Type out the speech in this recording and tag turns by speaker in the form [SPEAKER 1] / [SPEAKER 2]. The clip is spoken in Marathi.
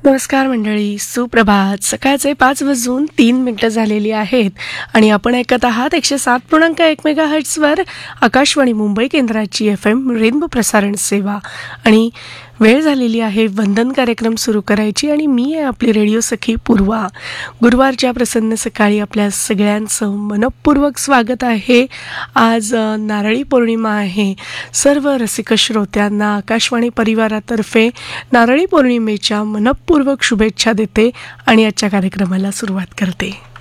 [SPEAKER 1] नमस्कार मंडळी, सुप्रभात. सकाळचे 5:03 झालेली आहेत आणि आपण ऐकत आहात 107.1 मेगाहर्ट्झवर आकाशवाणी मुंबई केंद्राची FM रेनबो प्रसारण सेवा. आणि वेळ झालेली आहे वंदन कार्यक्रम सुरू करायची आणि मी आहे आपली रेडिओ सखी पूर्वा. गुरुवारच्या प्रसन्न सकाळी आपल्या सगळ्यांचं मनःपूर्वक स्वागत आहे. आज नारळी पौर्णिमा आहे. सर्व रसिक श्रोत्यांना आकाशवाणी परिवारातर्फे नारळी पौर्णिमेच्या मनःपूर्वक शुभेच्छा देते आणि आजच्या कार्यक्रमाला सुरुवात करते.